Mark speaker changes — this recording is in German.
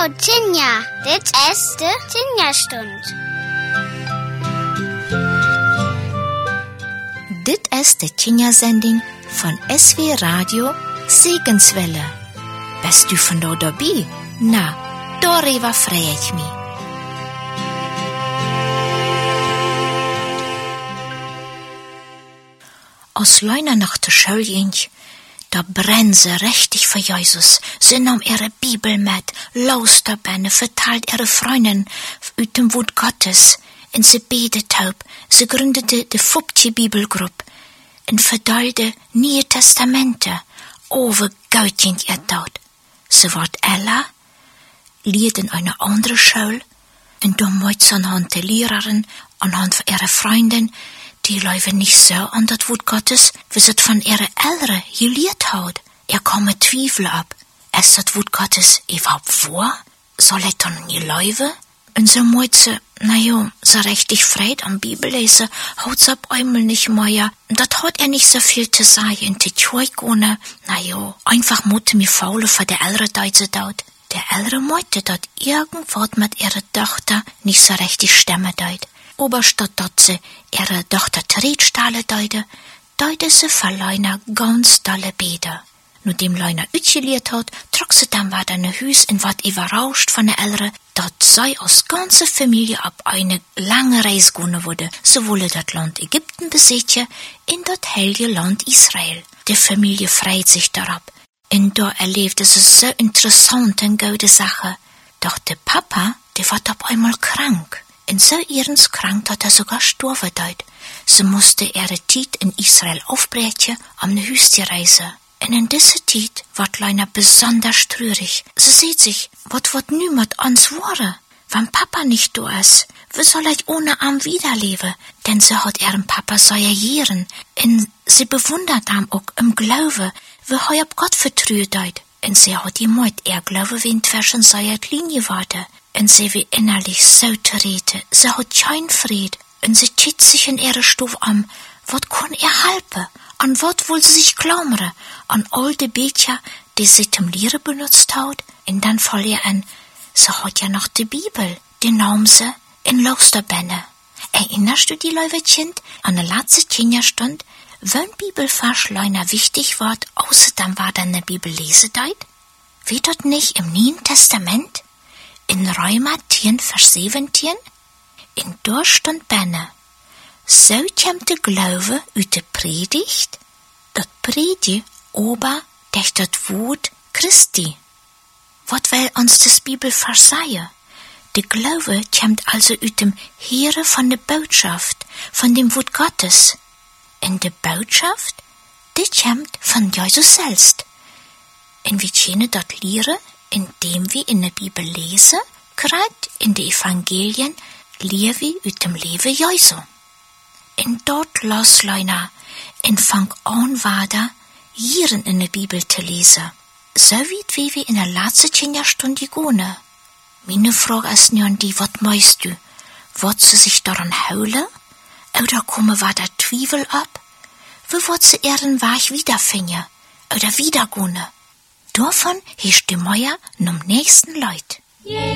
Speaker 1: Hallo Tinja, dit is de Tinja-stund.
Speaker 2: Dit is de Tinja-sending von SW Radio Segenswelle. Bist du von da dabei? Na, darüber freue ich mich. Als Leuna nach der Schule ging, da brennen sie richtig für Jesus. Sie nahm ihre Bibel mit, Lausterbände, verteilt ihre Freundin uit dem Wort Gottes. Und sie betet taub. Sie gründete die Fupti-Bibelgruppe und verteilte Neue Testamente. Oh, wie gut ging ihr dort. Sie ward älter, liet in eine andere Schule, und da meut sie anhand der Lehrerin, anhand von ihrer Freundin, die Leute nicht so an das Wort Gottes, wie sie es von ihrer Eltern gelehrt hat. Kam mit Zweifel ab. Ist das Wort Gottes überhaupt wahr? Soll ich dann nie leuven? Und so meint sie, so richtig Freude am Bibellesen hat sie ab einmal nicht mehr. Das hat nicht so viel zu sagen. Die Tschweigone, einfach mutte mir faule für der ältere Deutsche dort. Der ältere meinte, dass irgendwas mit ihrer Tochter nicht so richtig stimmen dort. Aber statt dass sie ihre Tochter Tretstahle deute sie für Leuna ganz dolle Bäder. Nur dem Leuna utgeliert hat, trug sie dann weiter in Hüs und ward überrauscht von der Ältere, dass sie als ganze Familie ab eine lange Reise gehen würde. Sie wolle das Land Ägypten besitzen, in das heilige Land Israel. Die Familie freut sich darauf. Und da erlebte sie so interessante und gute Sachen. Doch der Papa, der war ab einmal krank. Und so ihrens krank, dass er sogar sterben dort. Sie musste ihre Zeit in Israel aufbrechen, am Hüste-Reise. Und in dieser Zeit ward Leuna besonders traurig. Sie sieht sich, was wird nu mit uns worden? Wenn Papa nicht da ist, wie soll ich ohne Arm wiederleben? Denn sie hat ihren Papa so jahren. Und sie bewundert ihn auch im Glauben, wie er auf Gott vertraut hat. Und sie hat gemeint, Glaube wie zwischen seiner Linie warten. Und sie wie innerlich so trete. Sie hat kein Fried. Und sie zieht sich in ihre Stube an. Was kann helfen? An was will sie sich klammern? An all die Bücher, die sie zum Lehren benutzt hat? Und dann fällt ihr an, sie hat ja noch die Bibel. Die nahm sie in Lausterbände. Erinnerst du die Kind an der letzten Kinderstunde, wenn Bibelfach Leuna wichtig war, außer dann war dann eine Bibel Lesedeit? Wie dort nicht im Neuen Testament? In Römer 10, Vers 17? In dort stand Benne. So kommt der Glaube uit der Predigt, dat Predigt ober durch das Wort Christi. Was will uns das Bibelvers sagen? Der Glaube kommt also uit dem Hören von der Botschaft, von dem Wort Gottes. Und die Botschaft, die kommt von Jesus selbst. Und wir können dort lernen, indem wir in der Bibel lesen, gerade in den Evangelien, lernen wir uit dem Leben Jesu. Und dort las Leuna und fang an weiter, Jieren in der Bibel zu lesen. So wie wir in der letzten Kinderstunde gehen. Meine Frage ist nun die, was meinst du? Wird sie sich daran holen? Oder kommen weiter Zweifel ab? Wie wird sie ihren Weg wiederfinden? Oder wiedergehen? Davon hörst du mehr am nächsten Leut.